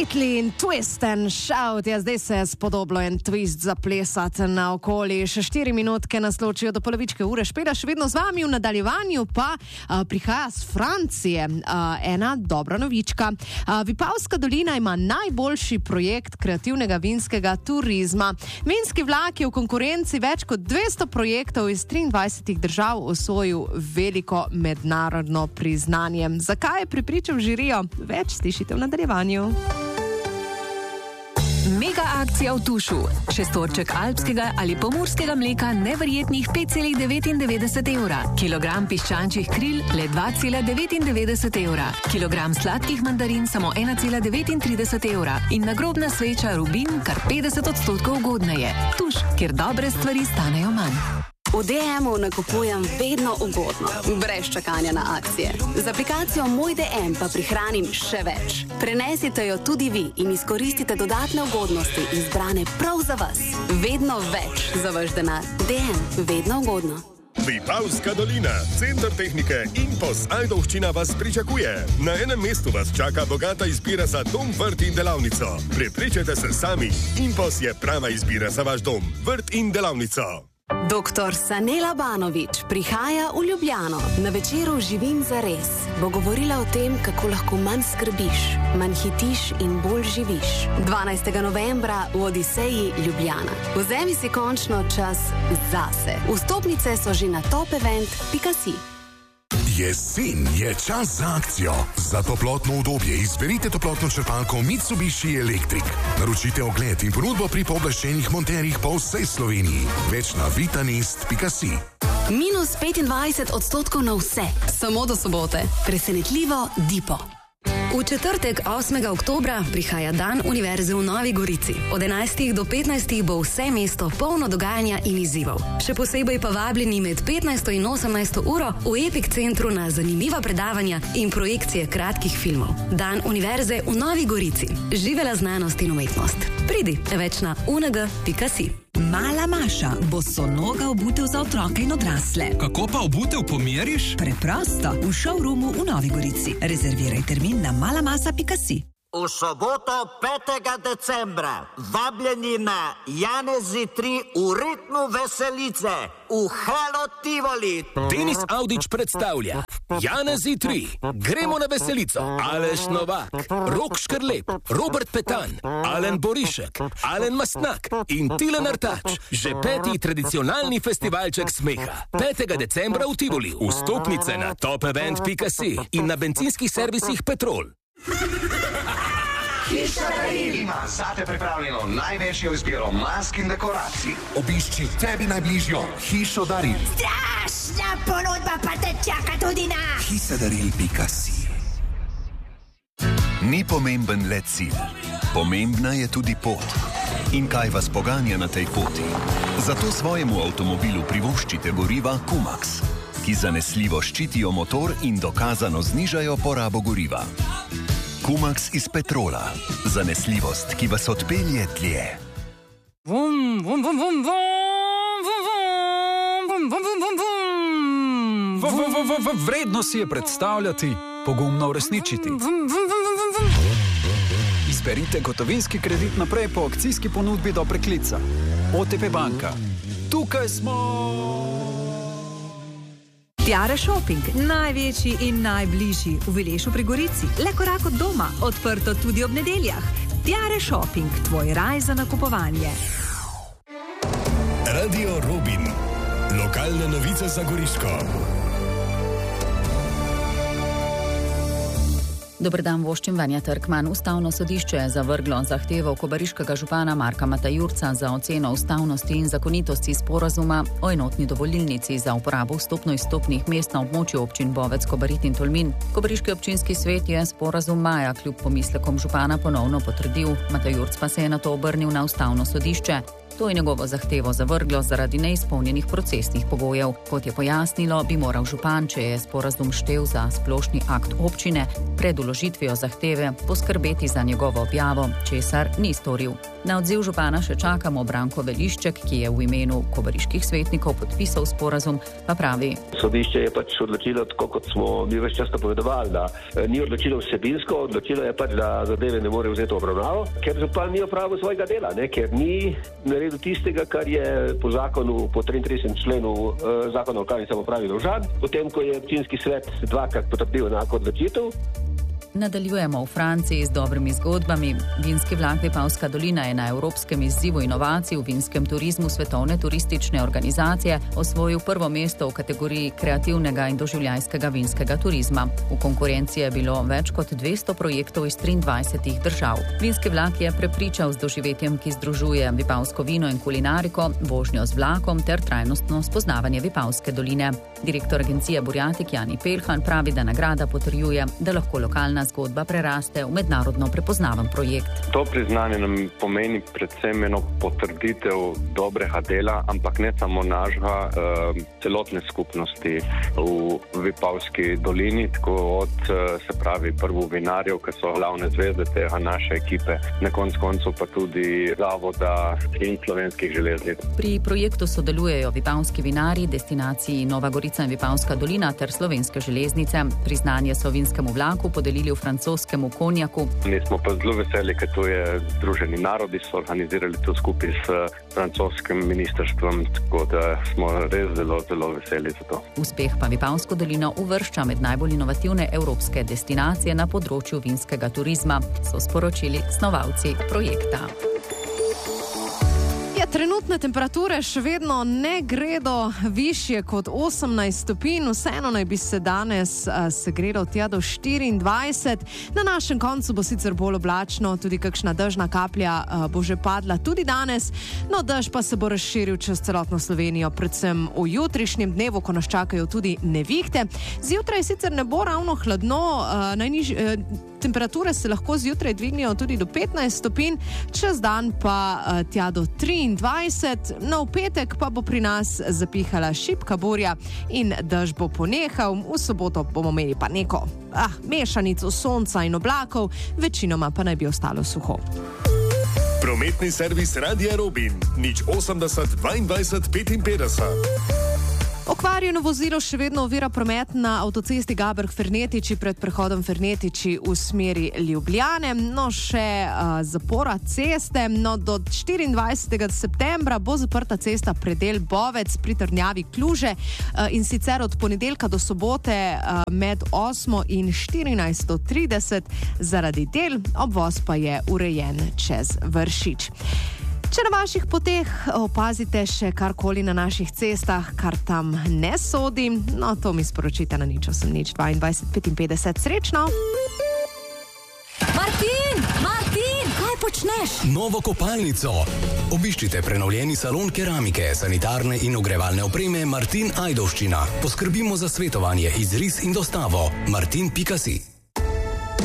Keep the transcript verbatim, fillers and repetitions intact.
Rekli in twist and shout, ja, zdaj se je spodoblo en twist zaplesati na okoli. Še štiri minutke nas ločijo do polovičke ure. Špela še vedno z vami, v nadaljevanju pa uh, prihaja z Francije uh, ena dobra novička. Uh, Vipavska dolina ima najboljši projekt kreativnega vinskega turizma. Vinski vlak je v konkurenci več kot dvesto projektov iz triindvajsetih držav osvojil veliko mednarodno priznanje. Zakaj je prepričal žirijo? Več slišite v nadaljevanju. Mega akcija v Tušu. Šestorček alpskega ali pomurskega mleka neverjetnih pet celih devetindevetdeset evra. Kilogram piščančjih kril le dva celih devetindevetdeset evra. Kilogram sladkih mandarin samo ena celih devetintrideset evra. In nagrobna sveča Rubin kar petdeset odstotkov ugodneje. Tuš, kjer dobre stvari stanejo manj. V D M-u nakupujem vedno ugodno, brez čakanja na akcije. Z aplikacijo Moj D M pa prihranim še več. Prenesite jo tudi vi in izkoristite dodatne ugodnosti izbrane prav za vas. Vedno več za vaš denar. D M, vedno ugodno. Vipavska dolina, center tehnike Impos Ajdovščina vas pričakuje. Na enem mestu vas čaka bogata izbira za dom, vrt in delavnico. Prepričajte se sami, Impos je prava izbira za vaš dom, vrt in delavnico. Doktor Sanela Banović prihaja v Ljubljano. Na večeru Živim zares bo govorila o tem, kako lahko manj skrbiš, manj hitiš in bolj živiš. dvanajstega novembra v Odiseji Ljubljana. Vzemi si končno čas zase. Vstopnice so že na topevent pika si. Jesen je čas za akcijo. Za toplotno udobje izberite toplotno črpalko Mitsubishi Electric. Naročite ogled in ponudbo pri pooblaščenih monterjih po vsej Sloveniji. Več na vitanest pika si. Minus petindvajset odstotkov na vse. Samo do sobote. Presenetljivo Dipo. V četrtek, osmega oktobra, prihaja dan Univerze v Novi Gorici. Od enajstih do petnajstih bo vse mesto polno dogajanja in izzivov. Še posebej pa vabljeni med petnajsto in osemnajsto uro v Epic centru na zanimiva predavanja in projekcije kratkih filmov. Dan Univerze v Novi Gorici. Živela znanost in umetnost. Pridi, več na u en ge pika si. Mala Maša, bosonoga obutev za otroke in odrasle. Kako pa obutev pomeriš? Preprosto, v showroomu v Novi Gorici. Rezerviraj termin na malamasa pika si. V soboto petega decembra vabljeni na Janezi tri v ritmu veselice v Hello Tivoli. Denis Audić predstavlja Janezi tri. Gremo na veselico. Aleš Novak, Rok Škrlep, Robert Petan, Alen Borišek, Alen Mastnak in Tilen Artač. Že peti tradicionalni festivalček smeha. petega decembra v Tivoli. Vstopnice na topevent pika si in na bencinskih servisih Petrol. Hiša daril ima zate pripravljeno največjo izbiro mask in dekoracij. Obišči tebi najbližjo Hišo daril. Strašna ponudba pa te čaka tudi na hiša daril pika si. Ni pomemben le cilj, pomembna je tudi pot. In kaj vas poganja na tej poti? Zato svojemu avtomobilu privoščite goriva Kumax, ki zanesljivo ščitijo motor in dokazano znižajo porabo goriva. Kumax iz Petrola. Zanesljivost, ki vas odpelje dlje. Vum, vum, vum, vum, vum, vum, vum, vum. Vredno si je predstavljati, pogumno uresničiti. Izberite gotovinski kredit naprej po akcijski ponudbi do preklica. O T P banka. Tukaj smo! Tiare Shopping, največji in najbližji v Vilešu pri Gorici. Le korak od doma, odprto tudi ob nedeljah. Tiare Shopping, tvoj raj za nakupovanje. Radio Robin. Lokalne novice za Goriško. Dober dan, voščim Vanja Trkman. Ustavno sodišče je zavrglo zahtevo kobariškega župana Marka Matajurca za oceno ustavnosti in zakonitosti sporazuma o enotni dovolilnici za uporabo vstopno-izstopnih mest na območju občin Bovec, Kobarid in Tolmin. Kobariški občinski svet je sporazum maja kljub pomislekom župana ponovno potrdil. Matajurc pa se je nato obrnil na ustavno sodišče. To je njegovo zahtevo zavrglo zaradi neizpolnjenih procesnih pogojev. Kot je pojasnilo, bi moral župan, če je sporazum štel za splošni akt občine, pred vložitvijo zahteve poskrbeti za njegovo objavo, česar ni storil. Na odziv župana še čakamo. Branko Velišček, ki je v imenu kobariških svetnikov podpisal sporazum, pa pravi: Sodišče je pač odločilo, tako kot smo mi več čas napovedovali, da ni odločilo vsebinsko, odločilo je pač, da zadeve ne more vzeti v obravnavo, ker župan ni opravil svojega dela, ne? Ker ni naredil tistega, kar je po zakonu, po triintridesetem členu eh, zakona o lokalni samoupravi dolžan, potem ko je občinski svet dvakrat potrdil enako odločitev. Nadaljujemo v Franciji z dobrimi zgodbami. Vinski vlak Vipavska dolina je na evropskem izzivu inovacij v vinskem turizmu Svetovne turistične organizacije osvojil prvo mesto v kategoriji kreativnega in doživljajskega vinskega turizma. V konkurenci je bilo več kot dvesto projektov iz triindvajsetih držav. Vinski vlak je prepričal z doživetjem, ki združuje vipavsko vino in kulinariko, vožnjo z vlakom ter trajnostno spoznavanje Vipavske doline. Direktor agencije Burjatik Jani Pelhan pravi, da nagrada potrjuje, da lahko lokalna zgodba preraste v mednarodno prepoznaven projekt. To priznanje nam pomeni predvsem eno potrditev dobrega dela, ampak ne samo našega, eh, celotne skupnosti v Vipavski dolini, tako od, se pravi, prvo vinarjev, ki so glavne zvezde tega naše ekipe, na konc koncev pa tudi zavoda in Slovenskih železnic. Pri projektu sodelujejo vipavski vinarji, destinaciji Nova Gorica in Vipavska dolina ter Slovenske železnice. Priznanje so vinskemu vlaku podelili v francoskemu konjaku. Mi smo pa zelo veseli, ker to je Združeni narodi, so organizirali to skupaj s francoskim ministrstvom, tako da smo res zelo, zelo veseli za to. Uspeh pa Vipavsko dolino uvršča med najbolj inovativne evropske destinacije na področju vinskega turizma, so sporočili snovalci projekta. Ja, trenutne temperature še vedno ne gredo višje kot osemnajst stopinj, vseeno naj bi se danes uh, segrelo tja do štiriindvajset. Na našem koncu bo sicer bolj oblačno, tudi kakšna dežna kaplja uh, bo že padla tudi danes, no dež pa se bo razširil čez celotno Slovenijo, predvsem v jutrišnjem dnevu, ko nas čakajo tudi nevihte. Zjutraj sicer ne bo ravno hladno, uh, najniž, uh, temperature se lahko zjutraj dvignejo tudi do petnajst stopinj, čez dan pa uh, tja do triindvajset. No, v petek pa bo pri nas zapihala šibka burja in dež bo ponehal. V soboto bomo imeli pa neko ah, mešanico sonca in oblakov, večinoma pa naj bi ostalo suho. Prometni servis Radia Robin, nič osemdeset dvaindvajset petinpetdeset. Okvarjeno vozilo še vedno ovira promet na avtocesti Gaberg-Fernetiči pred prehodom Fernetiči v smeri Ljubljane. No, še uh, zapora ceste. No, do štiriindvajsetega septembra bo zaprta cesta predel Bovec pri trdnjavi Kluže uh, in sicer od ponedeljka do sobote uh, med osmo in štirinajsto trideset zaradi del, obvoz pa je urejen čez Vršič. Če na vaših poteh opazite še karkoli na naših cestah, kar tam ne sodi, no to mi sporočite na nič osem nič dvaindvajset petinpetdeset. Srečno! Martin! Martin! Kaj počneš? Novo kopalnico! Obiščite prenovljeni salon keramike, sanitarne in ogrevalne opreme Martin Ajdovščina. Poskrbimo za svetovanje, izris in dostavo. martin pika si